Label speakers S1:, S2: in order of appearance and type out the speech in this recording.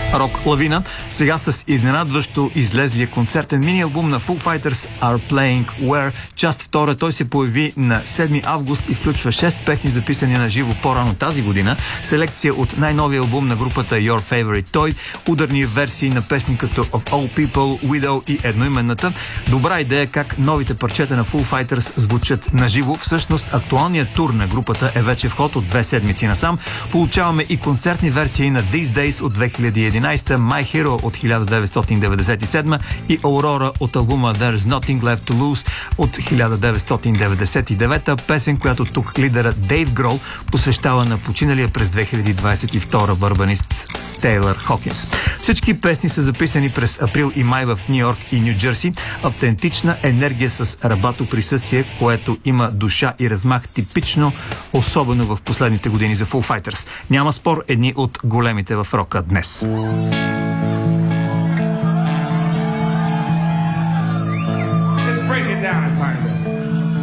S1: рок лавина. Сега с изненадващо излезлия концертен мини-албум на Foo Fighters Are Playing Where, част втора. Той се появи на 7 август и включва 6 песни, записани на живо по-рано тази година. Селекция от най-новия албум на групата Your Favorite Toy, ударни версии на песни като Of All People, Widow и едноименната. Добра идея как новите парчета на Foo Fighters звучат на живо. Всъщност актуалният тур на групата е вече в ход от 2 седмици насам. Получаваме и концертни версии на These Days от 2011, My Hero от 1997 и Aurora от албума There's Nothing Left to Lose от 1999, песен, която тук лидера Дейв Грол посвещава на починалия през 2022 барабанист Тейлър Хокинс. Всички песни са записани през април и май в Ню Йорк и Ню Джерси. Автентична енергия с рабато присъствие, което има душа и размах типично, особено в последните години за Foo Fighters. Няма спор, едни от големите в рока днес.
S2: Let's break it down a tiny bit.